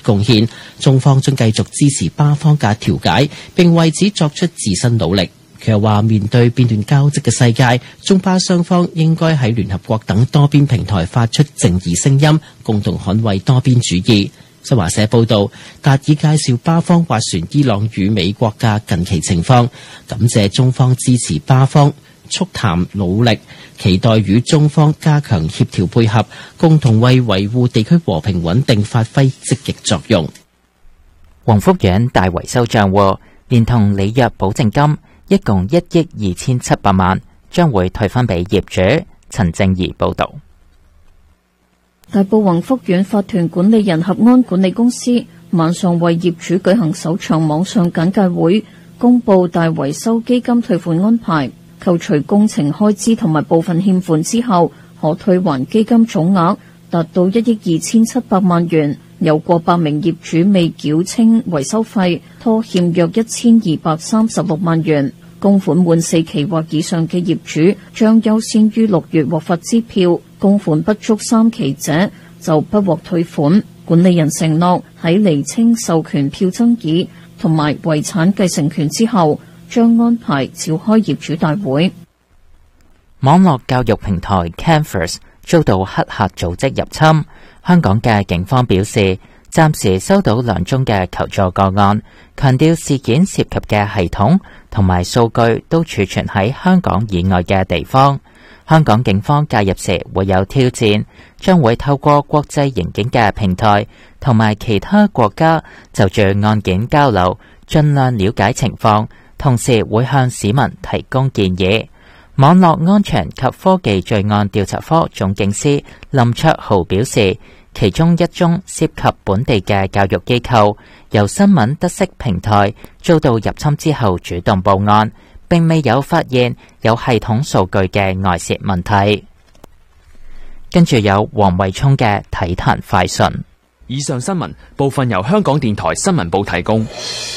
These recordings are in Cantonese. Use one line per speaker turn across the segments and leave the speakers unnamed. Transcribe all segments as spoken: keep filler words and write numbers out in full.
貢獻，中方將繼續支持巴方嘅調解，並為此作出自身努力。佢又話，面對變亂交織嘅世界，中巴雙方應該喺聯合國等多邊平台發出正義聲音，共同捍衛多邊主義。新華社報道，達爾介紹巴方斡旋伊朗與美國嘅近期情況，感謝中方支持巴方促談努力，期待與中方加強協調配合，共同為維護地區和平穩定發揮積極作用。
宏福苑大維修賬戶連同履約保證金一共一億二千七百萬，將會退翻俾業主。陳正儀報道。
大埔宏福苑法團管理人合安管理公司晚上為業主舉行首場網上簡介會，公布大維修基金退款安排，扣除工程開支同埋部分欠款之後，可退還基金總額達到一億二千七百萬元。有過百名業主未繳清維修費，拖欠約一千二百三十六萬元。供款滿四期或以上嘅業主將優先於六月獲發支票，供款不足三期者就不獲退款。管理人承諾喺釐清授權票爭議同埋遺產繼承權之後，將安排召開業主大會。
網絡教育平台 Canvas 遭到黑客組織入侵，香港嘅警方表示，暫時收到兩宗嘅求助個案，強調事件涉及嘅系統同埋數據都儲存喺香港以外嘅地方。香港警方介入時會有挑戰，將會透過國際刑警嘅平台同埋其他國家就住案件交流，盡量了解情況，同時會向市民提供建議。網絡安全及科技罪案調查科總警司林卓豪表示，其中一宗涉及本地嘅教育機構，由新聞得悉平台遭到入侵之後主動報案，並未有發現有系統數據嘅外泄問題。跟住有黃慧聰嘅體壇快訊。
以上新聞部分由香港電台新聞部提供。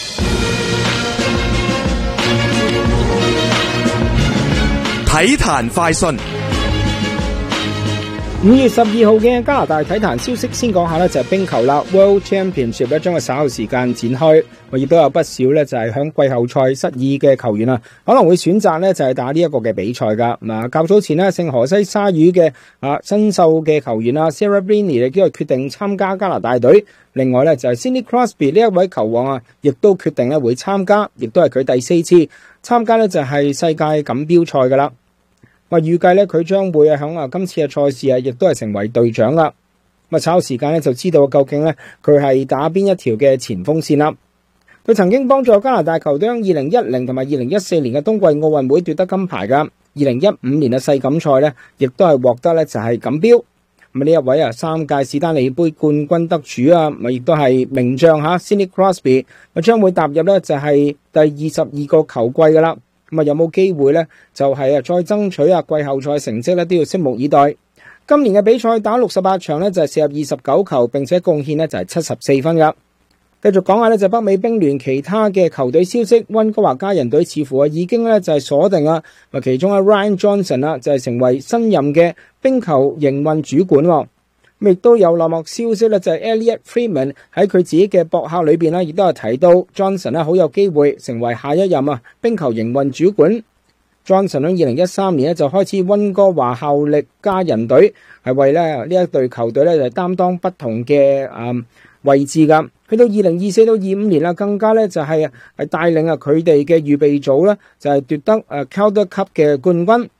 體壇快訊。
五月十二號嘅加拿大體壇消息，先講下呢就係冰球啦。World Championship 咧將喺稍後時間展開，我亦都有不少呢就係響季後賽失意嘅球員啊，可能會選擇呢就係打呢一個嘅比賽噶。嗱，較早前呢聖荷西鯊魚嘅啊新秀嘅球員啊 Sarah Brini 亦都係決定參加加拿大隊。另外呢就係 Sidney Crosby 呢一位球王啊，亦都決定咧會參加，亦都係佢第四次參加呢就係世界錦標賽噶啦。我預計咧，佢將會啊響啊今次嘅賽事啊，亦都係成為隊長啦。咁啊，稍後時間咧就知道究竟咧佢係打邊一條嘅前鋒線啦。佢曾經幫助加拿大球隊喺二零一零同埋二零一四年嘅冬季奧運會奪得金牌噶。二零一五年嘅世錦賽咧，亦都係獲得咧就係錦標。咁呢一位啊三屆史丹利杯冠軍得主啊，咪亦都係名將吓 Sidney Crosby， 咪將會踏入咧就係第二十二個球季噶啦。咁啊，有冇機會呢？就係啊，再爭取啊季後賽成績呢，都要拭目以待。今年嘅比賽打六十八場呢，就係射入二十九球，並且貢獻呢就係七十四分噶。繼續講下呢，就北美冰聯其他嘅球隊消息。溫哥華家人隊似乎啊已經呢就係鎖定啊，其中啊 Ryan Johnson 啊就係成為新任嘅冰球營運主管。亦都有內幕消息咧，就係 Elliot Friedman 喺佢自己嘅博客裏邊咧，亦都係提到 Johnson 咧好有機會成為下一任啊冰球營運主管。Johnson 喺二零一三年咧就開始溫哥華效力家人隊，係為咧呢一隊球隊咧就擔當不同嘅誒位置噶。去到二零二四到二五年啦，更加咧就係係帶領啊佢哋嘅預備組咧就係奪得誒 Calder Cup 嘅冠軍。